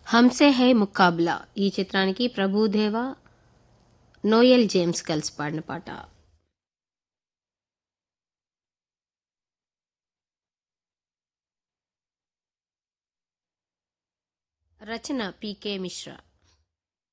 హంసే high Muqabla ఈ చిత్రానికి Prabhudeva, Noel James కలిసి పాడిన పాట. రచన పి.కె. మిశ్రా.